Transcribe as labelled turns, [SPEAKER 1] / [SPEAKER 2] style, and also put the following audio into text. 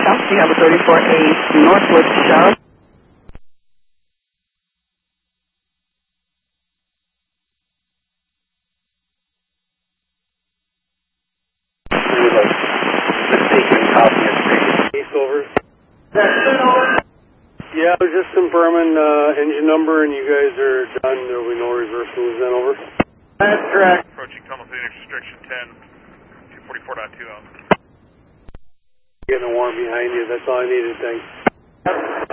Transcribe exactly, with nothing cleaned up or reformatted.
[SPEAKER 1] South, you have a thirty-four A Northwood show.
[SPEAKER 2] Yeah, I was just confirming uh, engine number, and you guys are done. There will be no reverse moves then, over.
[SPEAKER 3] That's correct.
[SPEAKER 4] Approaching tunnel Phoenix, restriction ten, two forty-four point two out.
[SPEAKER 2] Getting a warm behind you, that's all I needed, thanks.